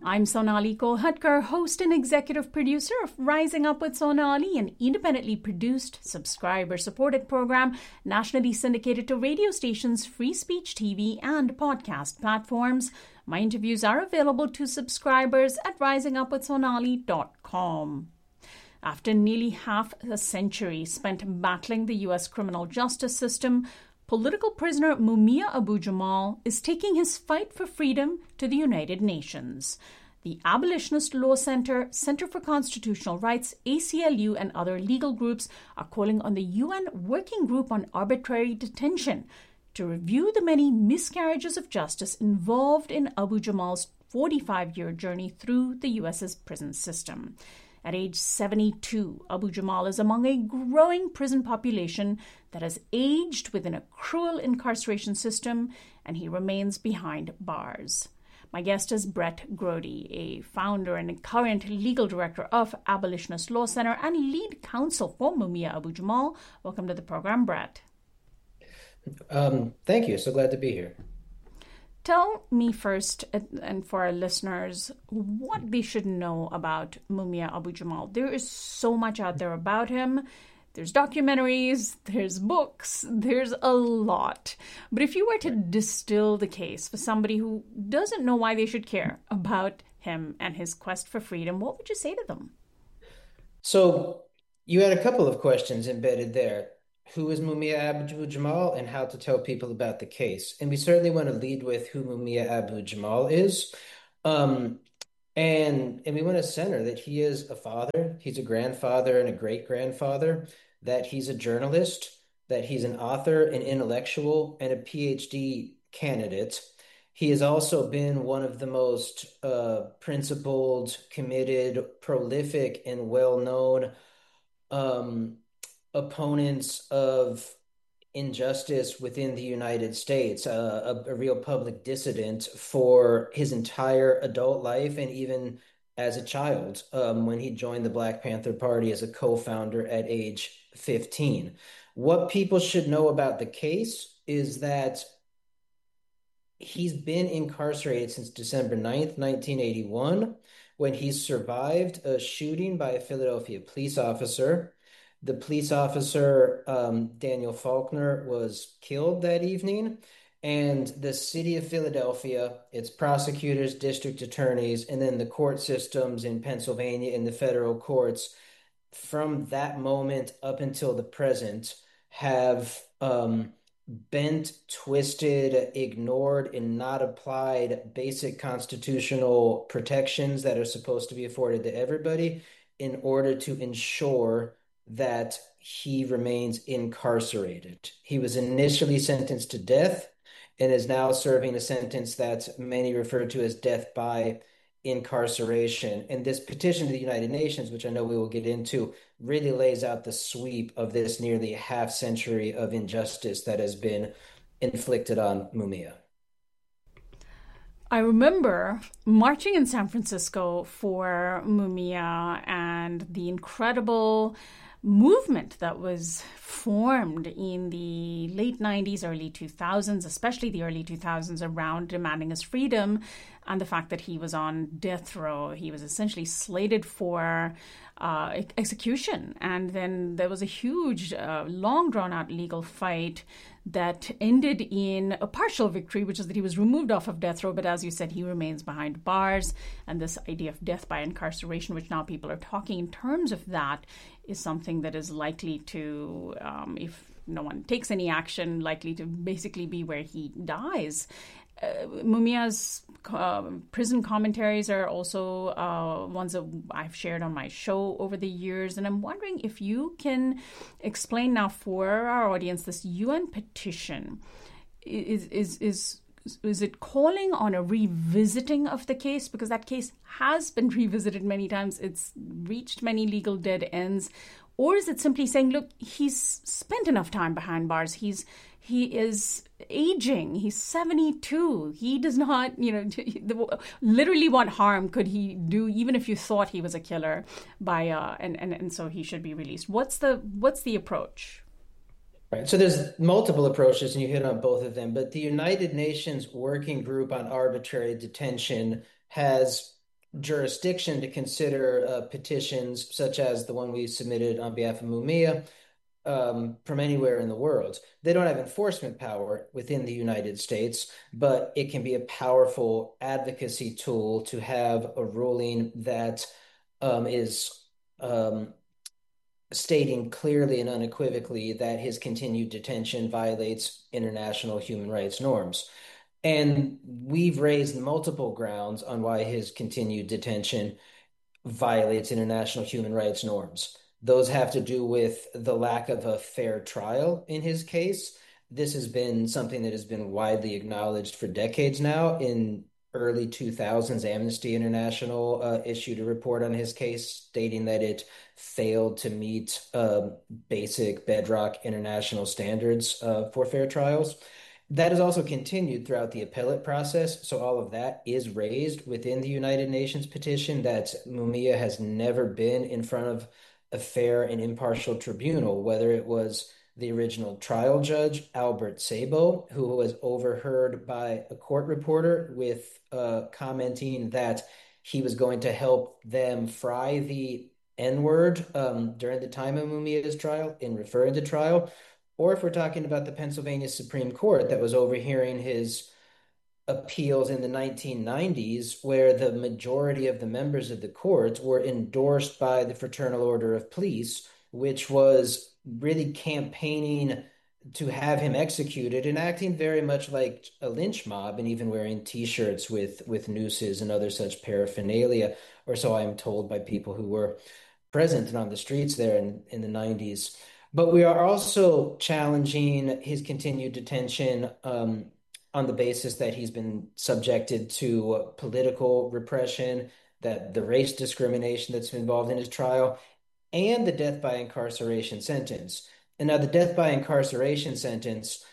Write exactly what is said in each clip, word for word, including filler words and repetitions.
I'm Sonali Kolhatkar, host and executive producer of Rising Up with Sonali, an independently produced, subscriber-supported program nationally syndicated to radio stations, free speech T V, and podcast platforms. My interviews are available to subscribers at rising up with sonali dot com. After nearly half a century spent battling the U S criminal justice system, political prisoner Mumia Abu-Jamal is taking his fight for freedom to the United Nations. The Abolitionist Law Center, Center for Constitutional Rights, A C L U, and other legal groups are calling on the U N Working Group on Arbitrary Detention to review the many miscarriages of justice involved in Abu-Jamal's forty-five-year journey through the U S's prison system. At age seventy-two, Abu-Jamal is among a growing prison population that has aged within a cruel incarceration system, and he remains behind bars. My guest is Brett Grody, a founder and current legal director of Abolitionist Law Center and lead counsel for Mumia Abu-Jamal. Welcome to the program, Brett. Um, thank you. So glad to be here. Tell me first, and for our listeners, what they should know about Mumia Abu-Jamal. There is so much out there about him. There's documentaries, there's books, there's a lot. But if you were to distill the case for somebody who doesn't know why they should care about him and his quest for freedom, what would you say to them? So you had a couple of questions embedded there. Who is Mumia Abu-Jamal and how to tell people about the case. And we certainly want to lead with who Mumia Abu-Jamal is. Um, and, and we want to center that he is a father, he's a grandfather and a great-grandfather, that he's a journalist, that he's an author, an intellectual, and a P H D candidate. He has also been one of the most uh, principled, committed, prolific, and well-known um opponents of injustice within the United States, uh, a, a real public dissident for his entire adult life and even as a child um, when he joined the Black Panther Party as a co-founder at age fifteen. What people should know about the case is that he's been incarcerated since December ninth, nineteen eighty-one, when he survived a shooting by a Philadelphia police officer. The police officer, um, Daniel Faulkner, was killed that evening, and the city of Philadelphia, its prosecutors, district attorneys, and then the court systems in Pennsylvania and the federal courts, from that moment up until the present, have um, bent, twisted, ignored, and not applied basic constitutional protections that are supposed to be afforded to everybody in order to ensure that he remains incarcerated. He was initially sentenced to death and is now serving a sentence that many refer to as death by incarceration. And this petition to the United Nations, which I know we will get into, really lays out the sweep of this nearly half century of injustice that has been inflicted on Mumia. I remember marching in San Francisco for Mumia and the incredible movement that was formed in the late nineties, early two thousands, especially the early two thousands, around demanding his freedom and the fact that he was on death row. He was essentially slated for uh, execution. And then there was a huge, uh, long drawn-out legal fight that ended in a partial victory, which is that he was removed off of death row. But as you said, he remains behind bars. And this idea of death by incarceration, which now people are talking in terms of that, is something that is likely to, um, if no one takes any action, likely to basically be where he dies. Uh, Mumia's uh, prison commentaries are also uh, ones that I've shared on my show over the years. And I'm wondering if you can explain now for our audience this U N petition. Is, is, is, is it calling on a revisiting of the case? Because that case has been revisited many times. It's reached many legal dead ends. Or is it simply saying, look, he's spent enough time behind bars. He's he is aging. He's seventy-two. He does not, you know, literally what harm could he do, even if you thought he was a killer, by uh, and, and and so he should be released. What's the what's the approach? Right. So there's multiple approaches, and you hit on both of them. But the United Nations Working Group on Arbitrary Detention has jurisdiction to consider uh, petitions such as the one we submitted on behalf of Mumia um, from anywhere in the world. They don't have enforcement power within the United States, but it can be a powerful advocacy tool to have a ruling that um, is um, stating clearly and unequivocally that his continued detention violates international human rights norms. And we've raised multiple grounds on why his continued detention violates international human rights norms. Those have to do with the lack of a fair trial in his case. This has been something that has been widely acknowledged for decades now. In early two thousands, Amnesty International uh, issued a report on his case stating that it failed to meet uh, basic bedrock international standards uh, for fair trials. That has also continued throughout the appellate process. So all of that is raised within the United Nations petition that Mumia has never been in front of a fair and impartial tribunal, whether it was the original trial judge, Albert Sabo, who was overheard by a court reporter with uh, commenting that he was going to help them fry the N-word um, during the time of Mumia's trial in referring to trial, or if we're talking about the Pennsylvania Supreme Court that was overhearing his appeals in the nineteen nineties, where the majority of the members of the court were endorsed by the Fraternal Order of Police, which was really campaigning to have him executed and acting very much like a lynch mob and even wearing T-shirts with with nooses and other such paraphernalia, or so I'm told by people who were present and on the streets there in, in the nineties. But we are also challenging his continued detention um, on the basis that he's been subjected to political repression, that the race discrimination that's involved in his trial, and the death by incarceration sentence. And now the death by incarceration sentence,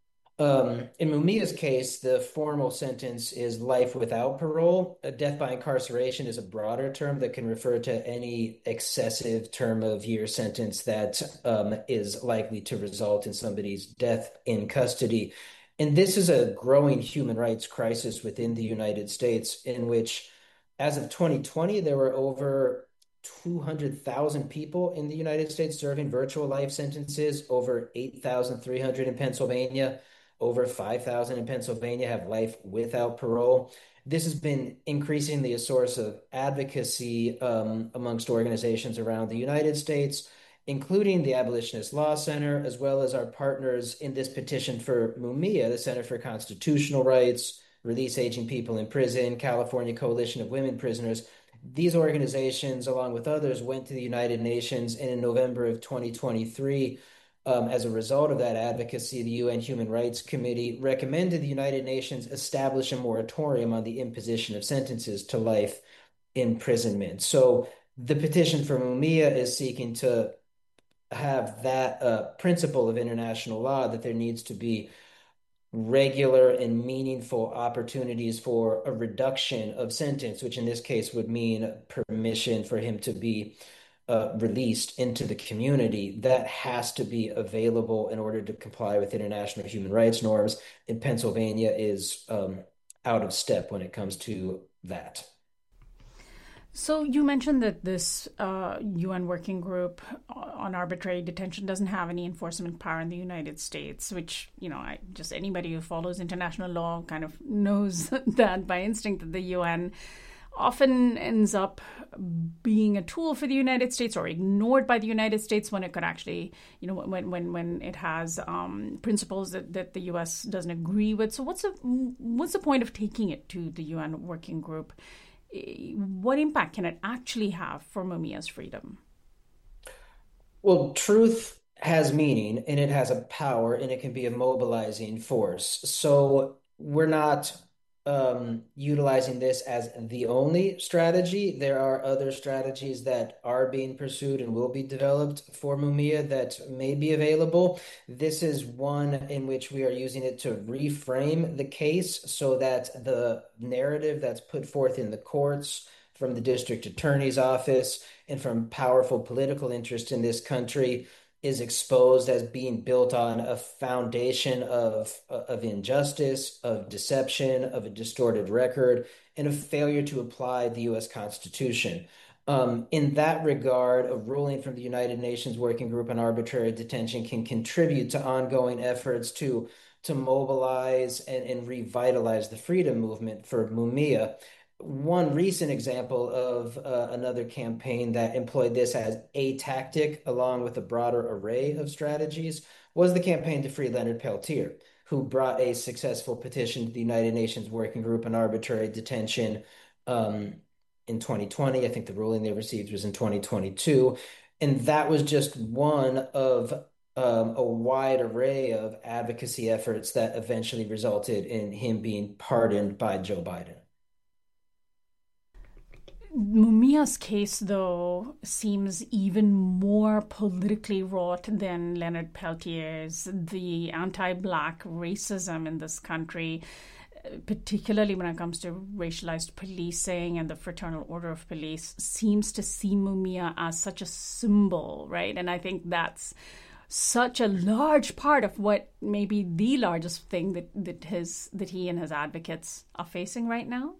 um, in Mumia's case, the formal sentence is life without parole. A death by incarceration is a broader term that can refer to any excessive term of year sentence that um, is likely to result in somebody's death in custody. And this is a growing human rights crisis within the United States, in which, as of twenty twenty, there were over two hundred thousand people in the United States serving virtual life sentences, over eight thousand three hundred in Pennsylvania. Over five thousand in Pennsylvania have life without parole. This has been increasingly a source of advocacy um, amongst organizations around the United States, including the Abolitionist Law Center, as well as our partners in this petition for Mumia, the Center for Constitutional Rights, Release Aging People in Prison, California Coalition of Women Prisoners. These organizations, along with others, went to the United Nations, and in November of twenty twenty-three, Um, as a result of that advocacy, the U N Human Rights Committee recommended the United Nations establish a moratorium on the imposition of sentences to life imprisonment. So the petition for Mumia is seeking to have that uh, principle of international law, that there needs to be regular and meaningful opportunities for a reduction of sentence, which in this case would mean permission for him to be uh, released into the community. That has to be available in order to comply with international human rights norms. And Pennsylvania is um, out of step when it comes to that. So you mentioned that this uh, U N working group on arbitrary detention doesn't have any enforcement power in the United States, which, you know, I, just anybody who follows international law kind of knows that by instinct, that the U N often ends up being a tool for the United States or ignored by the United States when it could actually, you know, when when when it has um, principles that, that the U S doesn't agree with. So what's the, what's the point of taking it to the U N working group? What impact can it actually have for Mumia's freedom? Well, truth has meaning and it has a power and it can be a mobilizing force. So we're not um, utilizing this as the only strategy. There are other strategies that are being pursued and will be developed for Mumia that may be available. This is one in which we are using it to reframe the case so that the narrative that's put forth in the courts from the district attorney's office and from powerful political interest in this country is exposed as being built on a foundation of of injustice, of deception, of a distorted record, and of failure to apply the U S Constitution. Um, in that regard, a ruling from the United Nations Working Group on Arbitrary Detention can contribute to ongoing efforts to to mobilize and, and revitalize the freedom movement for Mumia. One recent example of uh, another campaign that employed this as a tactic, along with a broader array of strategies, was the campaign to free Leonard Peltier, who brought a successful petition to the United Nations Working Group on Arbitrary Detention um, in twenty twenty. I think the ruling they received was in twenty twenty-two. And that was just one of um, a wide array of advocacy efforts that eventually resulted in him being pardoned by Joe Biden. Mumia's case, though, seems even more politically wrought than Leonard Peltier's. The anti-Black racism in this country, particularly when it comes to racialized policing and the Fraternal Order of Police, seems to see Mumia as such a symbol, right? And I think that's such a large part of what maybe the largest thing that, that his that he and his advocates are facing right now.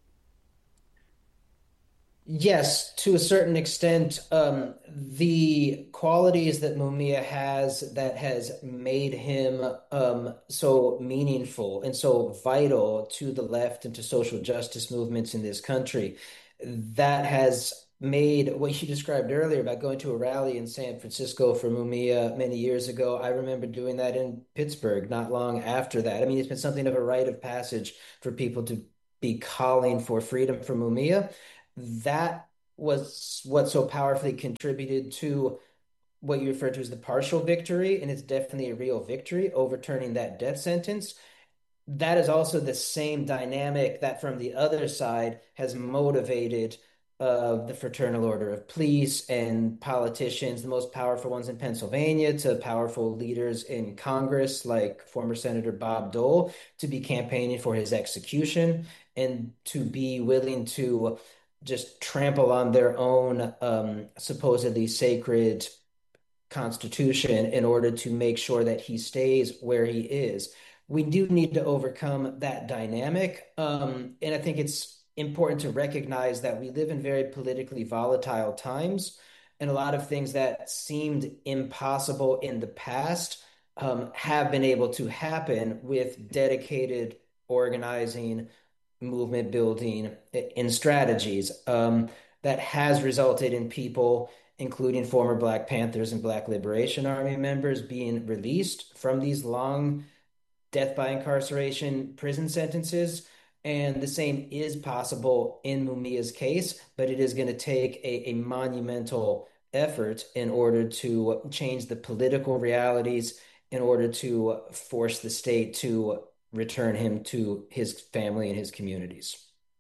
Yes, to a certain extent, um, the qualities that Mumia has that has made him um, so meaningful and so vital to the left and to social justice movements in this country, that has made what you described earlier about going to a rally in San Francisco for Mumia many years ago. I remember doing that in Pittsburgh not long after that. I mean, it's been something of a rite of passage for people to be calling for freedom for Mumia. That was what so powerfully contributed to what you refer to as the partial victory, and it's definitely a real victory, overturning that death sentence. That is also the same dynamic that from the other side has motivated uh, the Fraternal Order of Police and politicians, the most powerful ones in Pennsylvania, to powerful leaders in Congress, like former Senator Bob Dole, to be campaigning for his execution and to be willing to just trample on their own um, supposedly sacred constitution in order to make sure that he stays where he is. We do need to overcome that dynamic. Um, and I think it's important to recognize that we live in very politically volatile times, and a lot of things that seemed impossible in the past um, have been able to happen with dedicated organizing, movement building, in strategies um, that has resulted in people, including former Black Panthers and Black Liberation Army members, being released from these long death by incarceration prison sentences. And the same is possible in Mumia's case, but it is going to take a, a monumental effort in order to change the political realities, in order to force the state to return him to his family and his communities.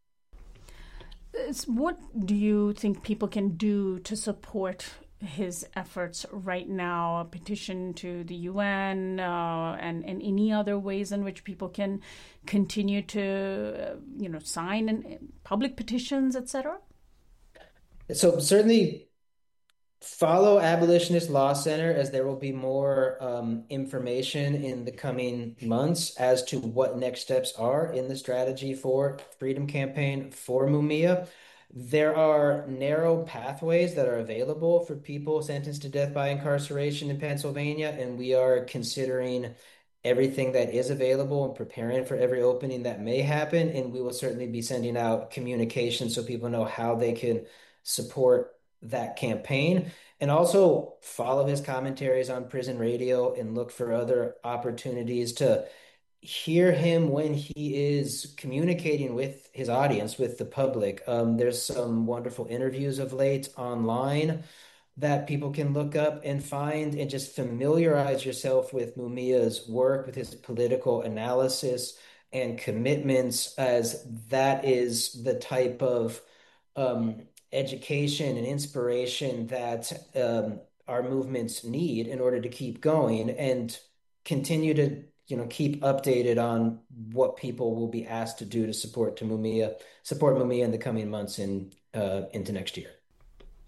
What do you think people can do to support his efforts right now? A petition to the U N uh, and, and any other ways in which people can continue to, uh, you know, sign and public petitions, et cetera? So certainly follow Abolitionist Law Center, as there will be more um, information in the coming months as to what next steps are in the strategy for Freedom Campaign for Mumia. There are narrow pathways that are available for people sentenced to death by incarceration in Pennsylvania, and we are considering everything that is available and preparing for every opening that may happen. And we will certainly be sending out communication so people know how they can support that campaign, and also follow his commentaries on prison radio and look for other opportunities to hear him when he is communicating with his audience, with the public. Um, there's some wonderful interviews of late online that people can look up and find, and just familiarize yourself with Mumia's work, with his political analysis and commitments, as that is the type of um, education and inspiration that um, our movements need in order to keep going and continue to, you know, keep updated on what people will be asked to do to support to Mumia, support Mumia in the coming months and uh, into next year.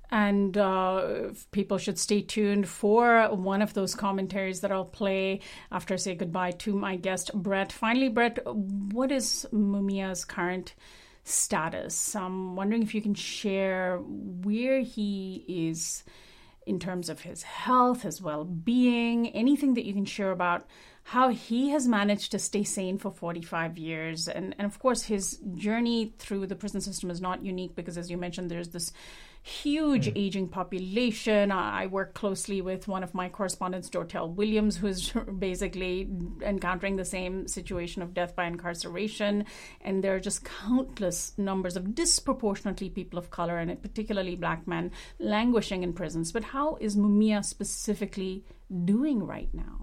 And uh, people should stay tuned for one of those commentaries that I'll play after I say goodbye to my guest, Brett. Finally, Brett, what is Mumia's current status? I'm wondering if you can share where he is in terms of his health, his well-being, anything that you can share about how he has managed to stay sane for forty-five years. And, and of course, his journey through the prison system is not unique because, as you mentioned, there's this huge mm. aging population. I work closely with one of my correspondents, Dortel Williams, who's basically encountering the same situation of death by incarceration. And there are just countless numbers of disproportionately people of color, and particularly Black men, languishing in prisons. But how is Mumia specifically doing right now?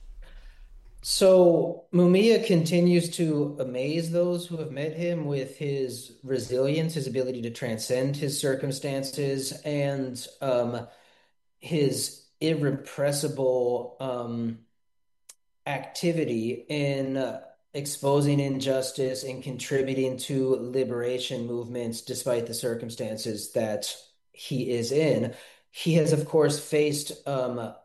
So Mumia continues to amaze those who have met him with his resilience, his ability to transcend his circumstances, and um, his irrepressible um, activity in uh, exposing injustice and contributing to liberation movements despite the circumstances that he is in. He has, of course, faced um,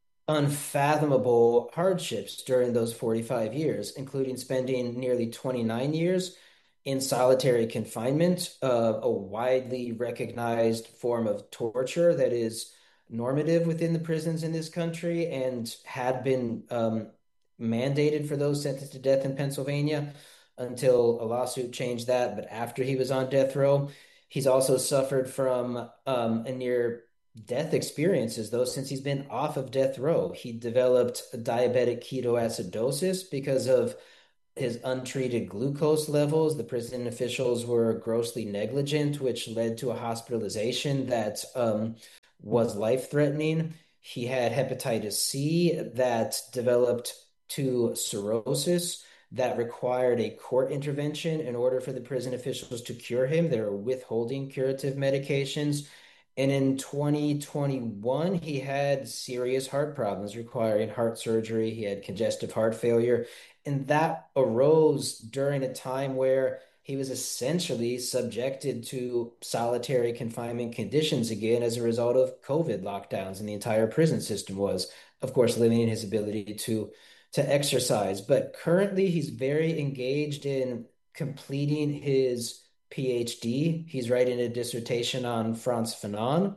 unfathomable hardships during those forty-five years, including spending nearly twenty-nine years in solitary confinement, uh, a widely recognized form of torture that is normative within the prisons in this country and had been um, mandated for those sentenced to death in Pennsylvania until a lawsuit changed that. But after he was on death row, he's also suffered from um, a near death experiences, though, since he's been off of death row. He developed diabetic ketoacidosis because of his untreated glucose levels. The prison officials were grossly negligent, which led to a hospitalization that um, was life-threatening. He had hepatitis C that developed to cirrhosis that required a court intervention in order for the prison officials to cure him. They were withholding curative medications. And in twenty twenty-one, he had serious heart problems requiring heart surgery. He had congestive heart failure. And that arose during a time where he was essentially subjected to solitary confinement conditions again as a result of COVID lockdowns. And the entire prison system was, of course, limiting his ability to, to exercise. But currently, he's very engaged in completing his PhD. He's writing a dissertation on Frantz Fanon.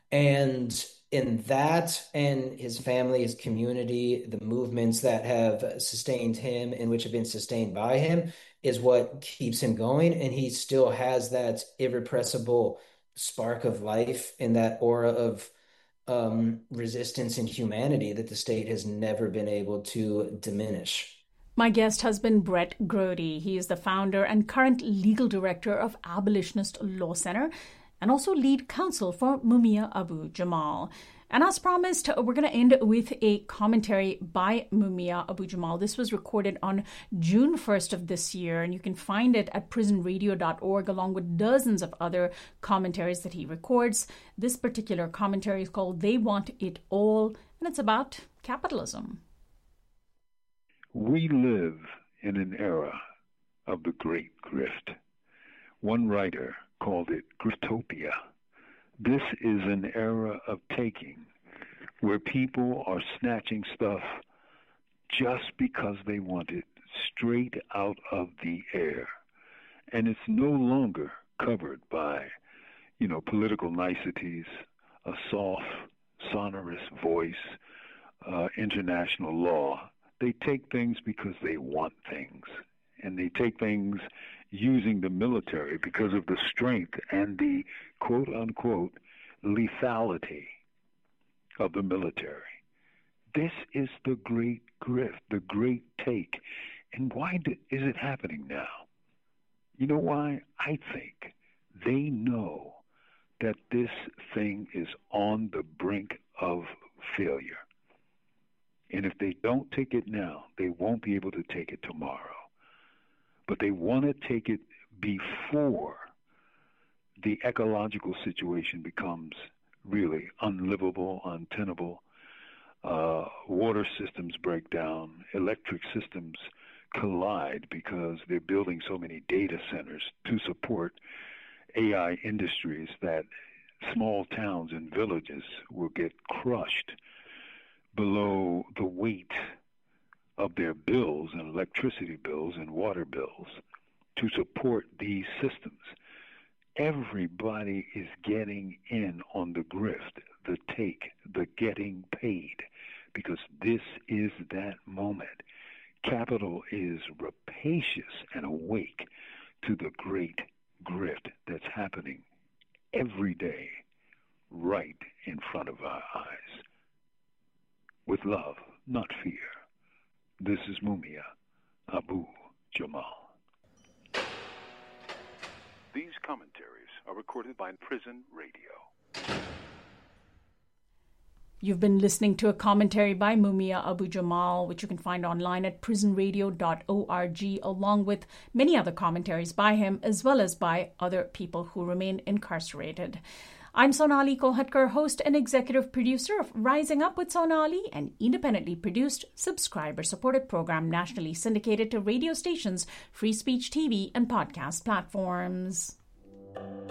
And in that, and his family, his community, the movements that have sustained him and which have been sustained by him is what keeps him going. And he still has that irrepressible spark of life and that aura of um, resistance and humanity that the state has never been able to diminish. My guest has been Brett Grody. He is the founder and current legal director of Abolitionist Law Center and also lead counsel for Mumia Abu-Jamal. And as promised, we're going to end with a commentary by Mumia Abu-Jamal. This was recorded on June first of this year, and you can find it at prison radio dot org along with dozens of other commentaries that he records. This particular commentary is called They Want It All, and it's about capitalism. We live in an era of the Great Grift. One writer called it Griftopia. This is an era of taking, where people are snatching stuff just because they want it, straight out of the air. And it's no longer covered by, you know, political niceties, a soft, sonorous voice, uh, international law. They take things because they want things, and they take things using the military because of the strength and the quote-unquote lethality of the military. This is the great grift, the great take. And why do, is it happening now? You know why? I think they know that this thing is on the brink of failure. And if they don't take it now, they won't be able to take it tomorrow. But they want to take it before the ecological situation becomes really unlivable, untenable. Uh, water systems break down, electric systems collide because they're building so many data centers to support A I industries that small towns and villages will get crushed below the weight of their bills and electricity bills and water bills to support these systems. Everybody is getting in on the grift, the take, the getting paid, because this is that moment. Capital is rapacious and awake to the great grift that's happening every day right in front of our eyes. With love, not fear. This is Mumia Abu-Jamal. These commentaries are recorded by Prison Radio. You've been listening to a commentary by Mumia Abu-Jamal, which you can find online at prison radio dot org, along with many other commentaries by him, as well as by other people who remain incarcerated. I'm Sonali Kolhatkar, host and executive producer of Rising Up with Sonali, an independently produced, subscriber-supported program nationally syndicated to radio stations, free speech T V, and podcast platforms.